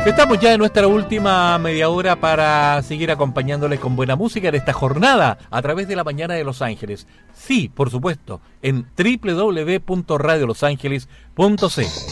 Estamos ya en nuestra última media hora para seguir acompañándoles con buena música en esta jornada a través de la mañana de Los Ángeles. Sí, por supuesto, en www.radiolosangeles.cl.